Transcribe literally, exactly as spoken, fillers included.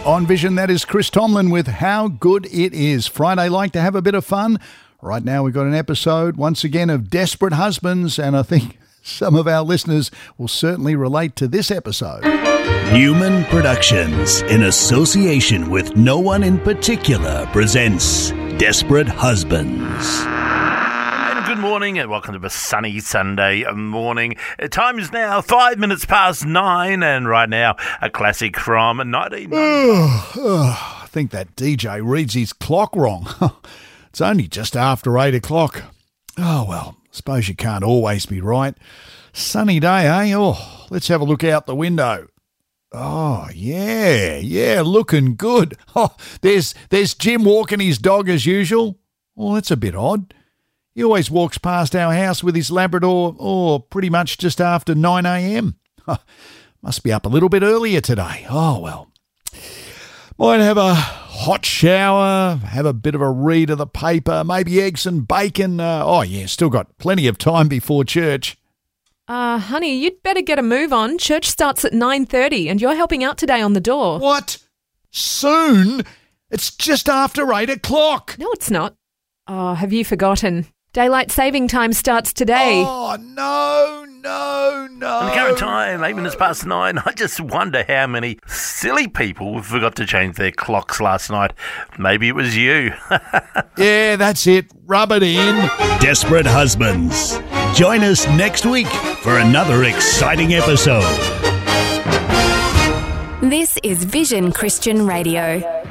On Vision, that is Chris Tomlin with How Good It Is. Friday, like to have a bit of fun. Right now we've got an episode, once again, of Desperate Husbands, and I think some of our listeners will certainly relate to this episode. Newman Productions, in association with No One in Particular, presents Desperate Husbands. Good morning and welcome to a sunny Sunday morning. Time is now five minutes past nine, and right now a classic from nineteen ninety. Oh, oh, I think that D J reads his clock wrong. It's only just after eight o'clock. Oh, well, suppose you can't always be right. Sunny day, eh? Oh, let's have a look out the window. Oh, yeah, yeah, looking good. Oh, there's, there's Jim walking his dog as usual. Oh, that's a bit odd. He always walks past our house with his Labrador, oh, pretty much just after nine a.m. Must be up a little bit earlier today. Oh, well. Might have a hot shower, have a bit of a read of the paper, maybe eggs and bacon. Uh, oh, yeah, still got plenty of time before church. Uh, honey, you'd better get a move on. Church starts at nine thirty and you're helping out today on the door. What? Soon? It's just after eight o'clock. No, it's not. Oh, have you forgotten? Daylight saving time starts today. Oh, no, no, no. On the current time, eight minutes past nine, I just wonder how many silly people forgot to change their clocks last night. Maybe it was you. Yeah, that's it. Rub it in. Desperate Husbands. Join us next week for another exciting episode. This is Vision Christian Radio.